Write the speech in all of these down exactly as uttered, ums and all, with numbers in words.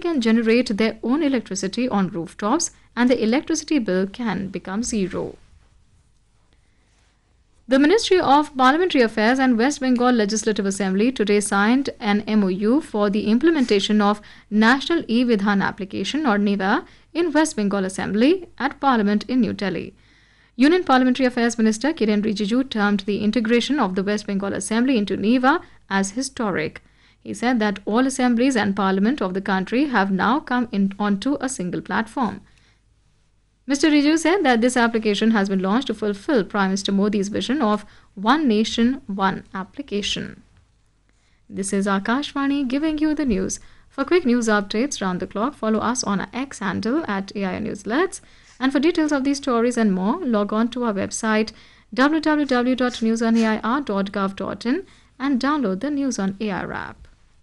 can generate their own electricity on rooftops and the electricity bill can become zero. The Ministry of Parliamentary Affairs and West Bengal Legislative Assembly today signed an M O U for the implementation of National E-Vidhan Application or NEVA in West Bengal Assembly at Parliament in New Delhi. Union Parliamentary Affairs Minister Kiren Rijiju termed the integration of the West Bengal Assembly into NEVA as historic. He said that all assemblies and parliament of the country have now come in onto a single platform. Mister Rijiju said that this application has been launched to fulfill Prime Minister Modi's vision of One Nation, One Application. This is Akashvani giving you the news. For quick news updates round the clock, follow us on our X handle at A I R Newslets. And for details of these stories and more, log on to our website w w w dot news on a i r dot gov dot in and download the News on A I R app.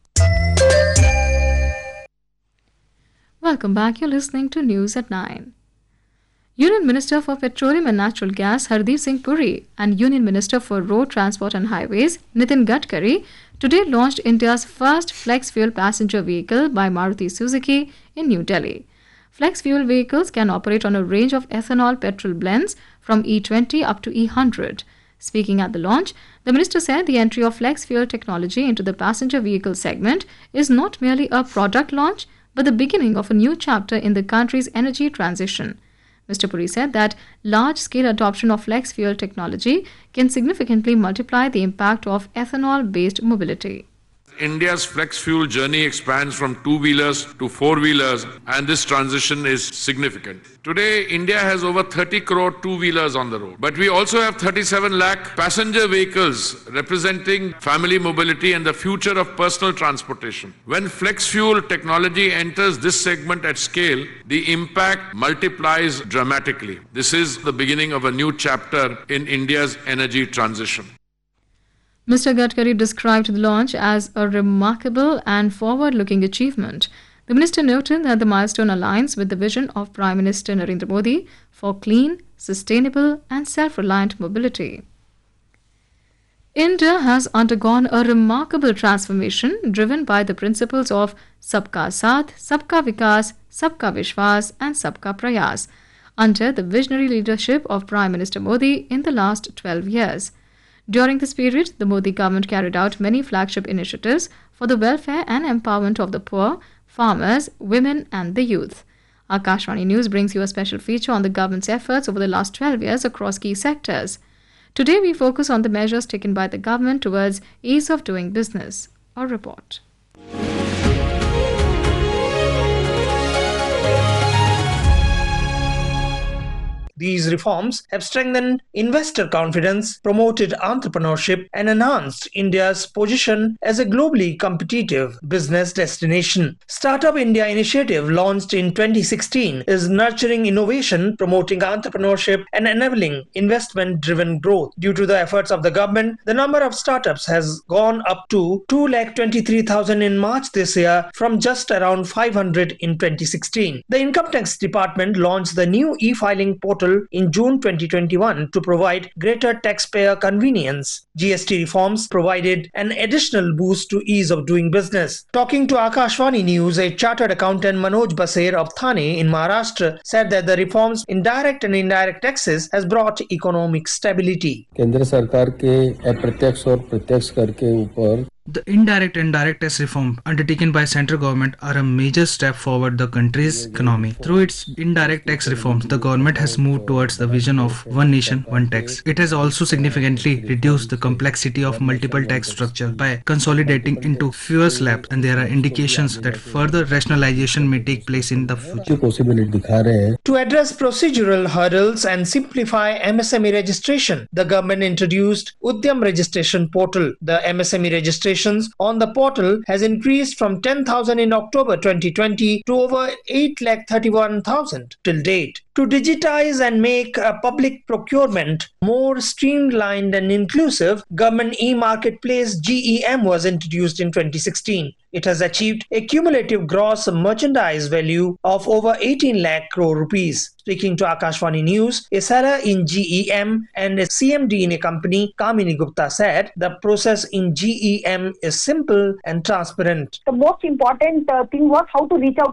Welcome back. You're listening to News at nine. Union Minister for Petroleum and Natural Gas Hardeep Singh Puri and Union Minister for Road Transport and Highways Nitin Gadkari today launched India's first flex fuel passenger vehicle by Maruti Suzuki in New Delhi. Flex fuel vehicles can operate on a range of ethanol petrol blends from E twenty up to E one hundred. Speaking at the launch, the minister said the entry of flex fuel technology into the passenger vehicle segment is not merely a product launch but the beginning of a new chapter in the country's energy transition. Mister Puri said that large-scale adoption of flex fuel technology can significantly multiply the impact of ethanol-based mobility. India's flex fuel journey expands from two-wheelers to four-wheelers, and this transition is significant. Today, India has over thirty crore two-wheelers on the road, but we also have thirty-seven lakh passenger vehicles representing family mobility and the future of personal transportation. When flex fuel technology enters this segment at scale, the impact multiplies dramatically. This is the beginning of a new chapter in India's energy transition. Mister Gadkari described the launch as a remarkable and forward-looking achievement. The minister noted that the milestone aligns with the vision of Prime Minister Narendra Modi for clean, sustainable and self-reliant mobility. India has undergone a remarkable transformation driven by the principles of Sabka Saath, Sabka Vikas, Sabka Vishwas and Sabka Prayas under the visionary leadership of Prime Minister Modi in the last twelve years. During this period, the Modi government carried out many flagship initiatives for the welfare and empowerment of the poor, farmers, women and the youth. Akashvani News brings you a special feature on the government's efforts over the last twelve years across key sectors. Today we focus on the measures taken by the government towards ease of doing business. A report. These reforms have strengthened investor confidence, promoted entrepreneurship, and enhanced India's position as a globally competitive business destination. Startup India initiative, launched in twenty sixteen, is nurturing innovation, promoting entrepreneurship, and enabling investment-driven growth. Due to the efforts of the government, the number of startups has gone up to two lakh twenty-three thousand in March this year from just around five hundred in twenty sixteen. The Income Tax Department launched the new e-filing portal in June twenty twenty-one to provide greater taxpayer convenience. G S T reforms provided an additional boost to ease of doing business. Talking to Akashvani News, a chartered accountant Manoj Baser of Thane in Maharashtra said that the reforms in direct and indirect taxes has brought economic stability. केंद्र सरकार के अप्रत्यक्ष और प्रत्यक्ष कर के ऊपर The indirect and direct tax reform undertaken by central government are a major step forward the country's economy. Through its indirect tax reforms, the government has moved towards the vision of one nation, one tax. It has also significantly reduced the complexity of multiple tax structure by consolidating into fewer slabs, and there are indications that further rationalization may take place in the future. To address procedural hurdles and simplify M S M E registration, the government introduced Udyam Registration Portal. The M S M E registration on the portal has increased from ten thousand in October twenty twenty to over eight lakh thirty-one thousand till date. To digitize and make a public procurement more streamlined and inclusive, Government e-Marketplace G E M was introduced in twenty sixteen. It has achieved a cumulative gross merchandise value of over eighteen lakh crore rupees. Speaking to Akashvani News, a seller in G E M and a C M D in a company, Kamini Gupta, said the process in G E M is simple and transparent. The most important uh, thing was how to reach out